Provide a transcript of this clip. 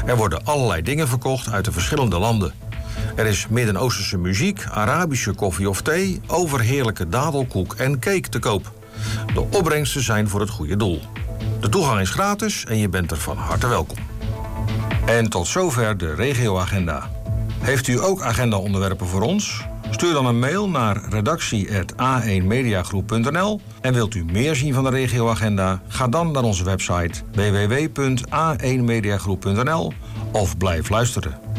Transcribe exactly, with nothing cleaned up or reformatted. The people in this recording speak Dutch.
Er worden allerlei dingen verkocht uit de verschillende landen. Er is Midden-Oosterse muziek, Arabische koffie of thee, overheerlijke dadelkoek en cake te koop. De opbrengsten zijn voor het goede doel. De toegang is gratis en je bent er van harte welkom. En tot zover de regioagenda. Heeft u ook agendaonderwerpen voor ons? Stuur dan een mail naar redactie apenstaartje a één mediagroep punt n l. En wilt u meer zien van de regioagenda? Ga dan naar onze website w w w punt a één mediagroep punt n l of blijf luisteren.